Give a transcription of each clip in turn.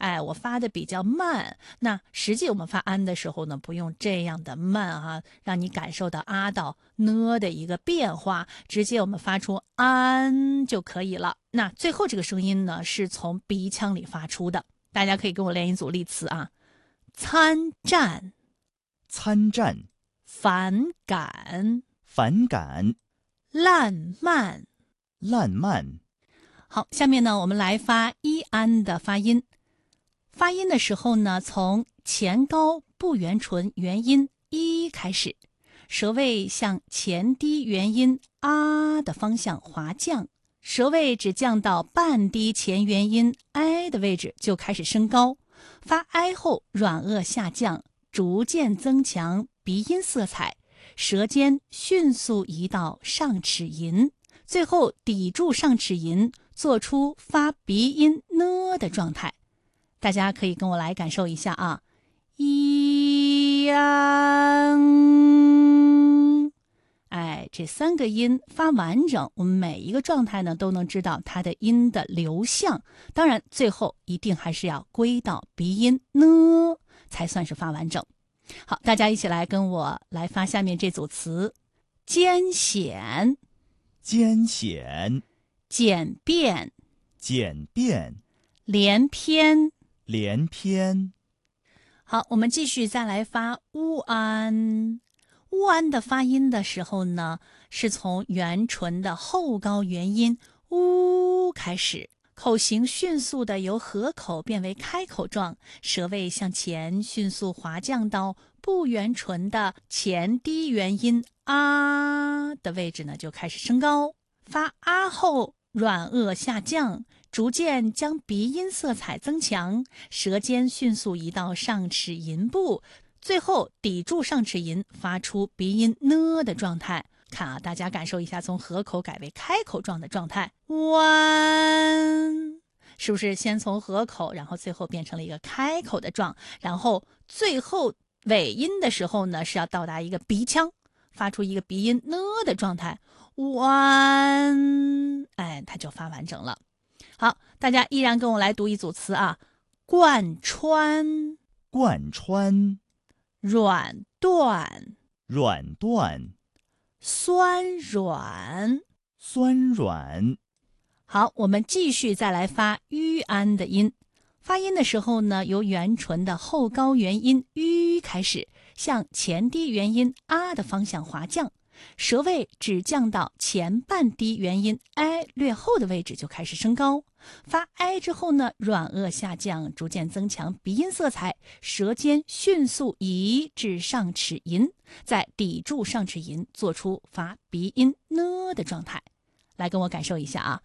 我发的比较慢。那实际我们发安的时候呢，不用这样的慢啊，让你感受到啊到呢的一个变化，直接我们发出安就可以了。那最后这个声音呢，是从鼻腔里发出的。大家可以跟我练一组例词啊：参战、 参战、 反感、 反感、 烂漫。 烂漫。 好，下面呢，我们来发一安的发音。发音的时候呢，从前高不圆唇元音一开始，舌位向前低元音啊的方向滑降，舌位只降到半低前元音 i 的位置就开始升高。发 i 后软腭下降，逐渐增强鼻音色彩，舌尖迅速移到上齿龈，最后抵住上齿龈，做出发鼻音呢的状态。大家可以跟我来感受一下啊，一安，这三个音发完整，我们每一个状态呢都能知道它的音的流向。当然，最后一定还是要归到鼻音呢，才算是发完整。好，大家一起来跟我来发下面这组词：艰险、 艰险、 简便、 简便、 连篇。 连篇。 好，我们继续再来发乌安。乌安的发音的时候呢，是从元唇的后高元音乌开始，口型迅速的由合口变为开口状，舌位向前迅速滑降到不圆唇的前低元音啊的位置呢，就开始升高。发啊后软腭下降，逐渐将鼻音色彩增强，舌尖迅速移到上齿龈部，最后抵住上齿龈，发出鼻音呢的状态。看啊，大家感受一下从合口改为开口状的状态。弯，是不是先从合口，然后最后变成了一个开口的状，然后最后尾音的时候呢，是要到达一个鼻腔，发出一个鼻音呢的状态。弯，它就发完整了。好，大家依然跟我来读一组词啊：贯穿、 贯穿、 软断、 软断、 酸软。 酸软。 好，我们继续再来发吁安的音。发音的时候呢，由元唇的后高元音吁开始，向前低元音啊的方向滑降，舌位只降到前半低元音 i 略后的位置就开始升高。发 i 之后呢，软腭下降，逐渐增强鼻音色彩，舌尖迅速移至上齿龈，再抵住上齿龈，做出发鼻音呢的状态。来跟我感受一下啊，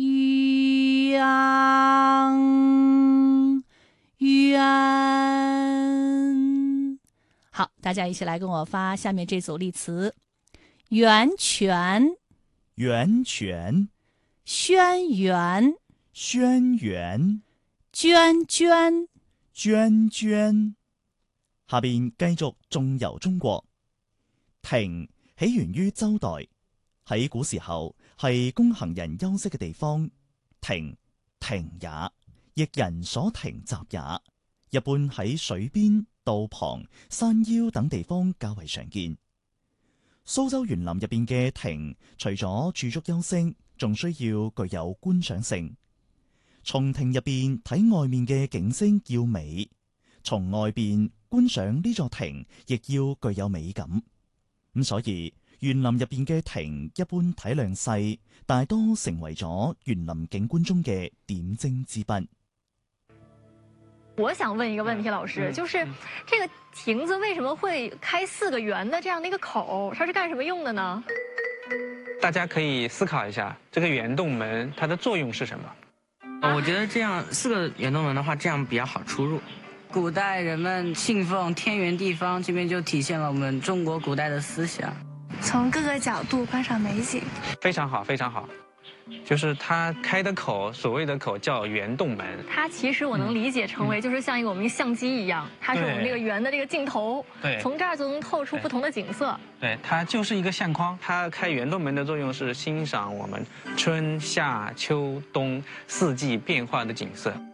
冤。好，大家一起来跟我发下面这组例词：源泉、 源泉、 轩辕、 轩辕、 涓涓。 涓涓。下邊繼續縱遊中國。庭起源於周代，喺古時候係供行人休息嘅地方。庭，亭也，亦人所停集也。一般喺水邊、道旁、山腰等地方較為常見。蘇州園林入邊嘅亭，除咗駐足休息，仲需要具有觀賞性。從亭入邊睇外面嘅景色要美，從外邊觀賞呢座亭亦要具有美感。咁所以園林入邊嘅亭一般體量細，大多成為咗園林景觀中嘅點睛之筆。 我想問一個問題，老師，就是這個亭子為什麼會開4個圓的這樣的一個口？它是幹什麼用的呢？ 大家可以思考一下，這個圓洞門它的作用是什麼？ 我覺得這樣4個圓洞門的話，這樣比較好出入。古代人們信奉天圓地方，這邊就體現了我們中國古代的思想。 從各個角度觀賞美景， 非常好，非常好。就是它開的口，所謂的口叫圓洞門。 它其實我能理解成為，就是像一個我們相機一樣，它是我們這個圓的這個鏡頭， 對， 從這兒就能透出不同的景色。 對，它就是一個相框。它開圓洞門的作用是欣賞我們春夏秋冬4季變化的景色。